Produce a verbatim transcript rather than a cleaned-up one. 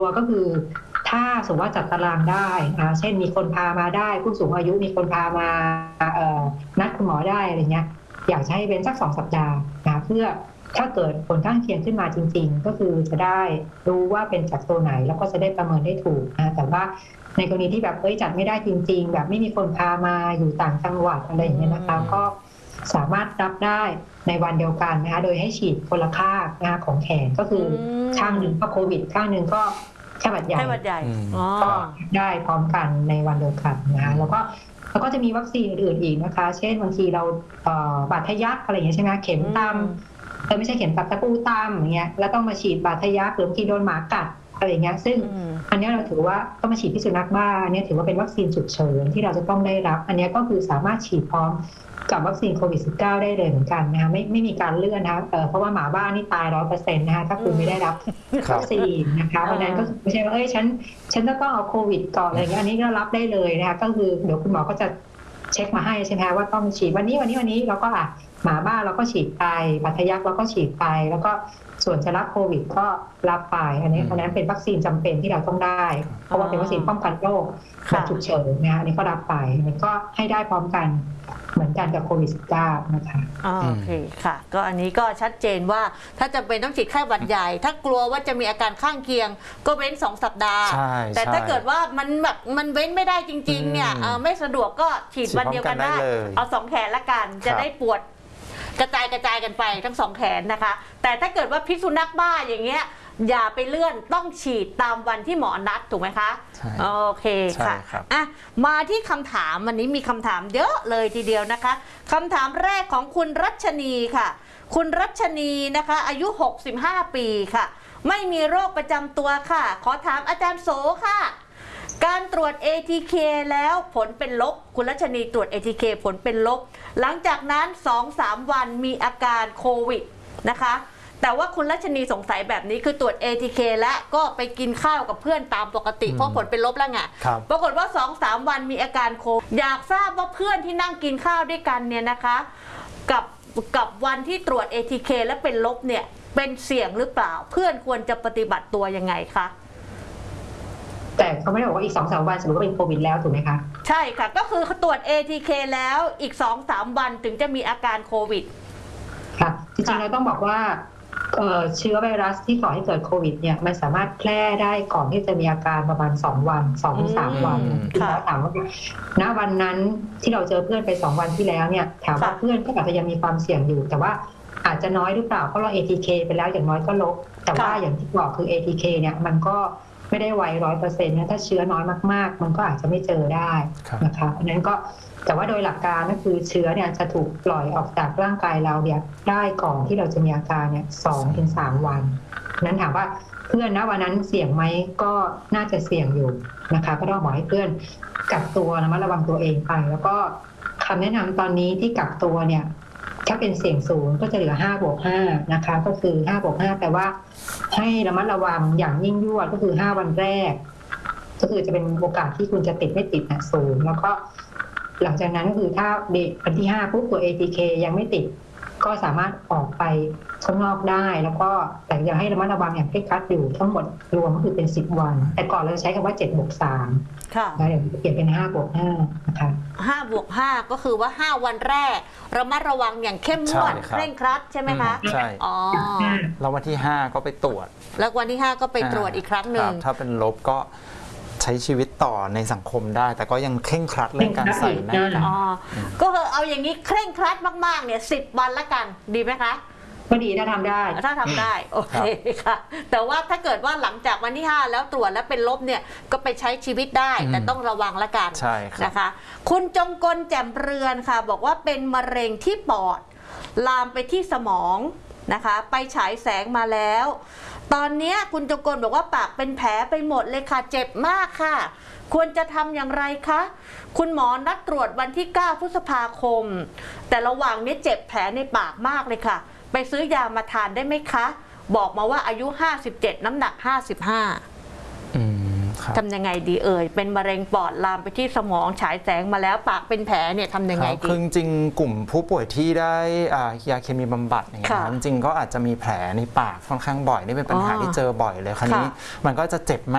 ก็คือถ้าสมมติว่าจัดตารางได้นะเช่นมีคนพามาได้ผู้สูงอายุมีคนพามาเอ่อนัดคุณหมอได้อะไรเงี้ยอยากจะให้เป็นสักสองสัปดาห์นะเพื่อถ้าเกิดผลข้างเคียงขึ้นมาจริงๆก็คือจะได้รู้ว่าเป็นจากตัวไหนแล้วก็จะได้ประเมินได้ถูกนะแต่ว่าในกรณีที่แบบเอ้ยจัดไม่ได้จริงๆแบบไม่มีคนพามาอยู่ต่างจังหวัดอะไรอย่างเงี้ยนะคะก็สามารถรับได้ในวันเดียวกันนะคะโดยให้ฉีดคนละข้างนะคะของแขนก็คือข้างหนึ่งก็โควิดข้างหนึ่งก็แค่หวัดใหญ่ก็ได้พร้อมกันในวันเดียวกันนะคะแล้วก็แล้วก็จะมีวัคซีนอื่นๆอีกนะคะเช่นบางทีเราบาดทะยักอะไรอย่างเงี้ยใช่ไหมเข็มตำเออไม่ใช่เข็มตัดตะปูตำอย่างเงี้ยแล้วต้องมาฉีดบาดทะยักหรือบางทีโดนหมากัดอะไรอย่างเงี้ยซึ่งอันนี้เราถือว่าต้องมาฉีดพิษสุนัขบ้าอันนี้ถือว่าเป็นวัคซีนฉุกเฉินที่เราจะต้องได้รับอันนี้ก็คือสามารถฉีดพร้อมกับวัคซีนโควิด สิบเก้า ได้เลยเหมือนกันนะคะไม่ไม่มีการเลื่อนนะคะเเพราะว่าหมาบ้านนี่ตายร้อยเปอร์เซ็นต์นะคะถ้าคุณไม่ได้รับวัคซีนนะคะเพราะนั้นก็ไม่ใช่ว่าเอ้ยฉันฉันจะต้องเอาโควิดก่อนอะไรเงี้ยอันนี้ก็รับได้เลยนะคะก็คือเดี๋ยวคุณหมอก็จะเช็คมาให้ใช่ไหมว่าต้องฉีดวันนี้วันนี้วันนี้เราก็อ่ะหมาบ้านเราก็ฉีดไปบาดทะยักเราก็ฉีดไปแล้วก็ส่วนจะรับโควิดก็รับไปอันนี้เพราะนั้นเป็นวัคซีนจำเป็นที่เราต้องได้เพราะว่าเป็นวัคซีนป้องกันโรคแบบฉุกเฉินนะอันนี้ก็รับไปมันก็ให้ได้พร้อมกันเหมือนกันกับโควิด สิบเก้า นะคะโอเคค่ะก็อันนี้ก็ชัดเจนว่าถ้าจำเป็นต้องฉีดไข้หวัดใหญ่ถ้ากลัวว่าจะมีอาการข้างเคียงก็เว้นสองสัปดาห์แต่ถ้าเกิดว่ามันแบบมันเว้นไม่ได้จริงๆเนี่ยไม่สะดวกก็ฉีดวันเดียวกันได้เอาสองแขนละกันจะได้ปวดกระจายกระจายกันไปทั้งสองแขนนะคะแต่ถ้าเกิดว่าพิษสุนัขบ้าอย่างเงี้ยอย่าไปเลื่อนต้องฉีดตามวันที่หมอนัดถูกไหมคะโอเคค่ะอ่ะมาที่คำถามวันนี้มีคำถามเยอะเลยทีเดียวนะคะคำถามแรกของคุณรัชนีค่ะคุณรัชนีนะคะอายุหกสิบห้าปีค่ะไม่มีโรคประจำตัวค่ะขอถามอาจารย์โสค่ะการตรวจ เอ ที เค แล้วผลเป็นลบคุณรัชนีตรวจ เอ ที เค ผลเป็นลบหลังจากนั้น สองถึงสาม วันมีอาการโควิดนะคะแต่ว่าคุณรัชนีสงสัยแบบนี้คือตรวจ เอ ที เค และก็ไปกินข้าวกับเพื่อนตามปกติเพราะผลเป็นลบแล้วไงปรากฏว่า สองถึงสาม วันมีอาการโควิดอยากทราบว่าเพื่อนที่นั่งกินข้าวด้วยกันเนี่ยนะคะกับกับวันที่ตรวจ เอ ที เค และเป็นลบเนี่ยเป็นเสี่ยงหรือเปล่าเพื่อนควรจะปฏิบัติตัวยังไงคะแต่เขาไม่ได้บอกว่าอีก สองถึงสาม วันสมมติว่าเป็นโควิดแล้วถูกไหมคะใช่ค่ะก็คือตรวจ เอ ที เค แล้วอีก สองถึงสาม วันถึงจะมีอาการโควิดค่ะจริงๆเราต้องบอกว่าเชื้อไวรัสที่ก่อให้เกิดโควิดเนี่ยมันสามารถแพร่ได้ก่อนที่จะมีอาการประมาณสองวัน สองถึงสาม วันคือเราถามว่าณวันนั้นที่เราเจอเพื่อนไปสองวันที่แล้วเนี่ยถามว่าเพื่อนก็อาจจะยังมีความเสี่ยงอยู่แต่ว่าอาจจะน้อยหรือเปล่าเพราะเรา เอ ที เค ไปแล้วอย่างน้อยก็ลบแต่ว่าอย่างที่บอกคือ เอ ที เค เนี่ยมันก็ไม่ได้ไวร้อยเปอร์เซ็นต์นะถ้าเชื้อน้อยมากๆมันก็อาจจะไม่เจอได้นะคะเพราะนั้นก็แต่ว่าโดยหลักการก็คือเชื้อเนี่ยจะถูกปล่อยออกจากร่างกายเราเนี่ยได้ก่อนที่เราจะมีอาการเนี่ยสองถึงสามวันนั้นถามว่าเพื่อนนะวันนั้นเสี่ยงไหมก็น่าจะเสี่ยงอยู่นะคะก็ต้องบอกให้เพื่อนกักตัวระมัดระวังตัวเองไปแล้วก็คำแนะนำตอนนี้ที่กักตัวเนี่ยถ้าเป็นเสี่ยงสูงก็จะเหลือห้าบวกห้านะคะก็คือห้าบวกห้าแปลว่าให้ระมัดระวังอย่างยิ่งยวดก็คือห้าวันแรกก็คือจะเป็นโอกาสที่คุณจะติดไม่ติดนะสูงแล้วก็หลังจากนั้นก็คือถ้าวันที่ห้าปุ๊บตัว เอ ที เค ยังไม่ติดก็สามารถออกไปข้างนอกได้แล้วก็แต่ยังให้ระมัดระวังอย่างเคร่งครัดอยู่ทั้งหมดรวมก็คือเป็นสิบวันแต่ก่อนเราใช้คำว่าเจ็ดบวกสามค่ะแล้วเดี๋ยวเปลี่ยนเป็นห้าบวกห้านะคะห้าบวกห้าก็คือว่าห้าวันแรกระมัดระวังอย่างเข้มงวดเคร่งครัดใช่ไหมคะใช่อ๋อแล้ววันที่ห้าก็ไปตรวจแล้ววันที่ห้าก็ไปตรวจอีกครั้งหนึ่งถ้าเป็นลบก็ใช้ชีวิตต่อในสังคมได้แต่ก็ยังเคร่งครัดเรื่องการใส่หน้ากากก็เอาอย่างนี้เคร่งครัดมากๆเนี่ยสิบวันละกันดีไหมคะก็ดีถ้าทำได้ถ้าทำได้โอเคค่ะแต่ว่าถ้าเกิดว่าหลังจากวันที่ห้าแล้วตรวจแล้วเป็นลบเนี่ยก็ไปใช้ชีวิตได้แต่ต้องระวังละกันใช่นะคะคุณจงกลแจ่มเรือนค่ะบอกว่าเป็นมะเร็งที่ปอดลามไปที่สมองนะคะไปฉายแสงมาแล้วตอนนี้คุณจงกลบอกว่าปากเป็นแผลไปหมดเลยค่ะเจ็บมากค่ะควรจะทำอย่างไรคะคุณหมอนัดตรวจวันที่เก้าพฤษภาคมแต่ระหว่างนี้เจ็บแผลในปากมากเลยค่ะไปซื้อยามาทานได้ไหมคะบอกมาว่าอายุห้าสิบเจ็ดน้ำหนักห้าสิบห้าทำยังไงดีเอ่ยเป็นมะเร็งปอดลามไปที่สมองฉายแสงมาแล้วปากเป็นแผลเนี่ยทำยังไงดีคือจริงกลุ่มผู้ป่วยที่ได้ยาเคมีบำบัดอย่างเงี้ยจริงก็อาจจะมีแผลในปากค่อนข้างบ่อยนี่เป็นปัญหาที่เจอบ่อยเลยคราวนี้มันก็จะเจ็บมาก